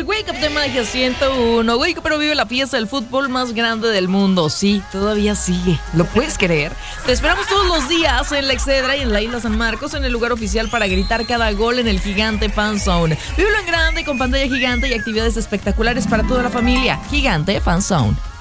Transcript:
Wake Up de Magia 101. Wake Up, pero vive la fiesta del fútbol más grande del mundo. Sí, todavía sigue. ¿Lo puedes creer? Te esperamos todos los días en la Excedra y en la Isla San Marcos, en el lugar oficial para gritar cada gol en el Gigante Fan Zone. Vívelo en grande, con pantalla gigante y actividades espectaculares para toda la familia. Gigante Fan Zone.